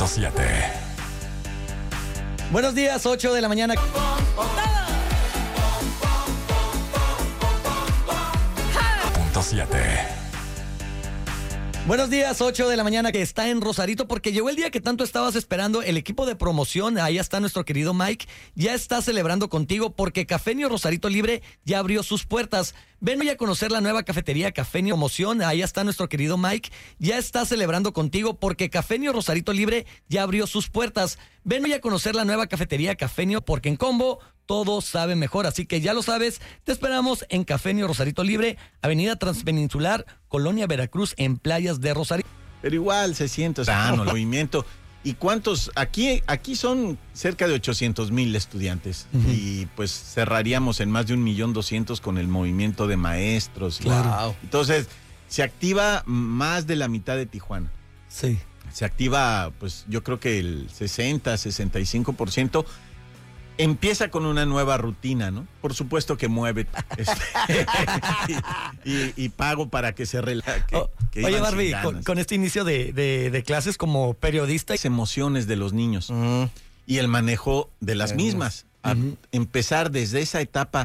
100.7. Buenos días, 8 de la mañana. Punto 7. Buenos días, 8 de la mañana, que está en Rosarito porque llegó el día que tanto estabas esperando. El equipo de promoción, ahí está nuestro querido Mike, ya está celebrando contigo porque Cafenio Rosarito Libre ya abrió sus puertas. Ven hoy a conocer la nueva cafetería Cafenio Promoción, ahí está nuestro querido Mike, ya está celebrando contigo porque Cafenio Rosarito Libre ya abrió sus puertas. Ven hoy a conocer la nueva cafetería Cafenio porque en combo todo sabe mejor, así que ya lo sabes, te esperamos en Cafenio Rosarito Libre, Avenida Transpeninsular, Colonia Veracruz, en Playas de Rosarito. Pero igual se siente sano el movimiento. ¿Y cuántos? Aquí son cerca de 800,000 estudiantes. Uh-huh. Y pues cerraríamos en más de 1,200,000 con el movimiento de maestros. Claro. Entonces, se activa más de la mitad de Tijuana. Sí. Se activa, pues yo creo que el 60-65%. Empieza con una nueva rutina, ¿no? Por supuesto que mueve y pago para que se relaje. Oye, Barbie, con este inicio de clases como periodista. Las emociones de los niños y el manejo de las mismas. Empezar desde esa etapa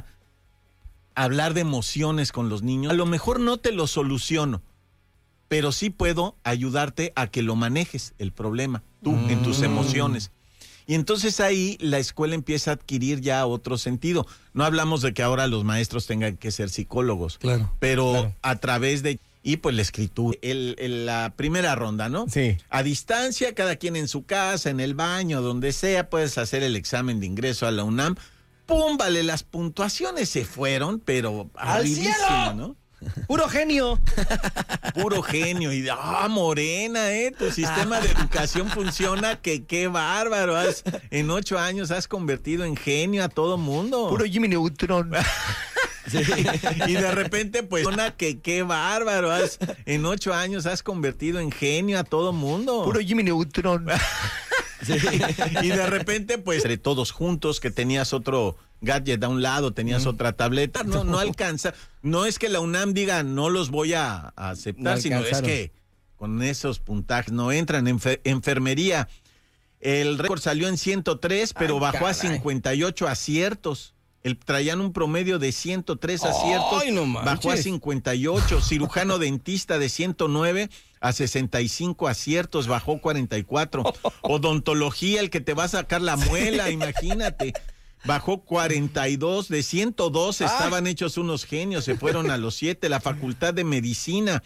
a hablar de emociones con los niños. A lo mejor no te lo soluciono, pero sí puedo ayudarte a que lo manejes, el problema, tú, en tus emociones. Y entonces ahí la escuela empieza a adquirir ya otro sentido. No hablamos de que ahora los maestros tengan que ser psicólogos, pero a través de... Y pues la escritura, la primera ronda, ¿no? Sí. A distancia, cada quien en su casa, en el baño, donde sea, puedes hacer el examen de ingreso a la UNAM. ¡Pum! Vale, las puntuaciones se fueron, pero... ¡Al cielo! ¿No? ¡Puro genio! Puro genio. Y Morena, tu sistema de educación funciona, que qué bárbaro. En 8 años has convertido en genio a todo mundo. Puro Jimmy Neutron. Sí. Y de repente, pues, que qué bárbaro. En 8 años has convertido en genio a todo mundo. Puro Jimmy Neutron. Sí. Y de repente, pues, entre todos juntos, que tenías otro gadget a un lado, tenías otra tableta, no alcanza. No es que la UNAM diga, no los voy a aceptar, sino es que con esos puntajes no entran. Enfermería, el récord salió en 103, pero bajó a 58 aciertos. Traían un promedio de 103 aciertos, bajó a 58. Cirujano dentista de 109 a 65 aciertos, bajó 44. Odontología, el que te va a sacar la muela, imagínate, bajó 42. De 102 estaban hechos unos genios, se fueron a los 7. La Facultad de Medicina,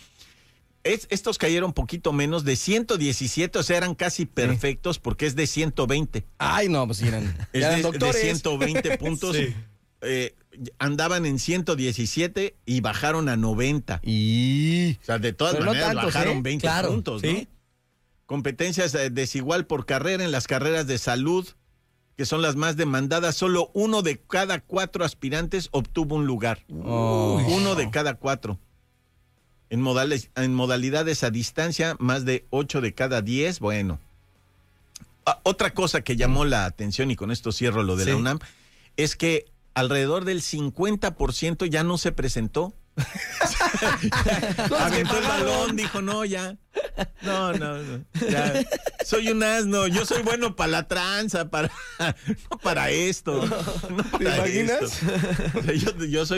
estos cayeron poquito menos, de 117, o sea, eran casi perfectos porque es de 120. Ay, no, pues eran doctores. De 120 puntos. Sí. Andaban en 117 y bajaron a 90. O sea, de todas maneras bajaron 20 puntos, ¿no? Competencias desigual por carrera en las carreras de salud, que son las más demandadas. Solo 1 de cada 4 aspirantes obtuvo un lugar. 1 de cada 4. En modalidades a distancia, más de 8 de cada 10. Bueno. Otra cosa que llamó la atención, y con esto cierro lo de la UNAM, es que alrededor del 50% ya no se presentó. Aventó el balón, dijo, no, ya. No. Ya. Soy un asno, yo soy bueno para la tranza, no para esto. No para ¿te imaginas? Esto. O sea, yo soy